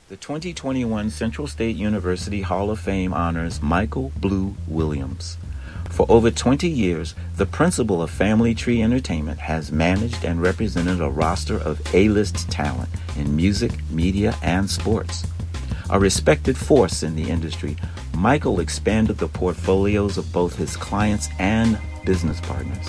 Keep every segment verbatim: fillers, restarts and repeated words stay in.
The twenty twenty-one Central State University Hall of Fame honors Michael Blue Williams. For over twenty years, the principal of Family Tree Entertainment has managed and represented a roster of A-list talent in music, media, and sports. A respected force in the industry, Michael expanded the portfolios of both his clients and business partners.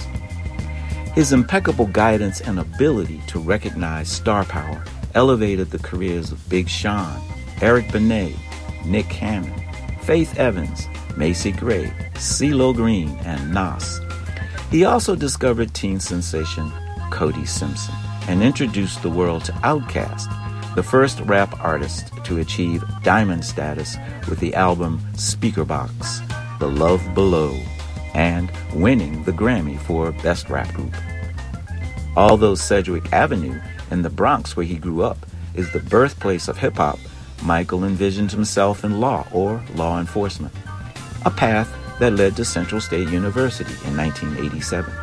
His impeccable guidance and ability to recognize star power elevated the careers of Big Sean, Eric Benet, Nick Cannon, Faith Evans, Macy Gray, CeeLo Green, and Nas. He also discovered teen sensation Cody Simpson and introduced the world to Outkast, the first rap artist to achieve diamond status with the album Speakerboxxx, The Love Below, and winning the Grammy for Best Rap Group. Although Sedgwick Avenue in the Bronx, where he grew up, is the birthplace of hip-hop, Michael envisioned himself in law or law enforcement, a path that led to Central State University in nineteen eighty-seven.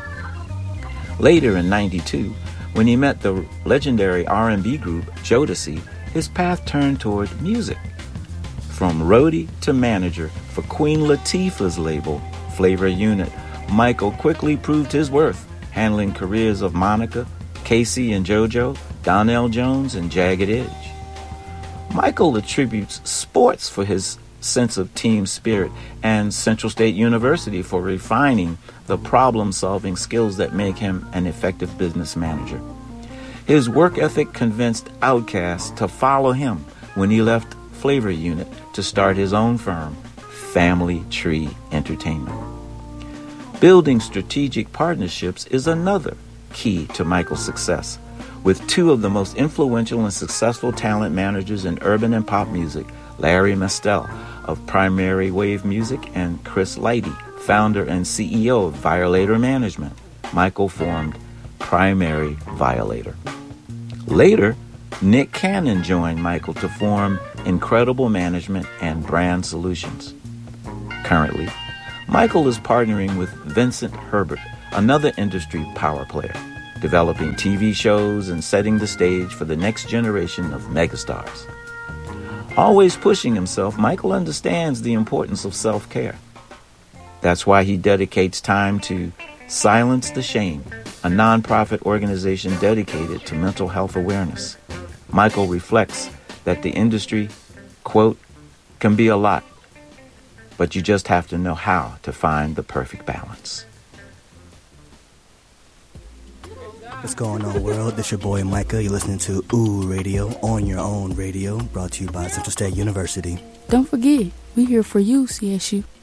Later in ninety-two, when he met the legendary R and B group Jodeci, his path turned toward music. From roadie to manager for Queen Latifah's label, Flavor Unit, Michael quickly proved his worth, handling careers of Monica, Casey and JoJo, Donnell Jones, and Jagged Edge. Michael attributes sports for his sense of team spirit and Central State University for refining the problem-solving skills that make him an effective business manager. His work ethic convinced Outkast to follow him when he left Flavor Unit to start his own firm, Family Tree Entertainment. Building strategic partnerships is another key to Michael's success, with two of the most influential and successful talent managers in urban and pop music, Larry Mestel of Primary Wave Music and Chris Lighty, founder and C E O of Violator Management. Michael formed Primary Violator. Later, Nick Cannon joined Michael to form Incredible Management and Brand Solutions. Currently, Michael is partnering with Vincent Herbert, another industry power player, developing T V shows and setting the stage for the next generation of megastars. Always pushing himself, Michael understands the importance of self-care. That's why he dedicates time to Silence the Shame, a nonprofit organization dedicated to mental health awareness. Michael reflects that the industry, quote, can be a lot, but you just have to know how to find the perfect balance. What's going on, world? This your boy Micah. You're listening to Ooh Radio on your own radio, brought to you by Central State University. Don't forget, we here for you, C S U.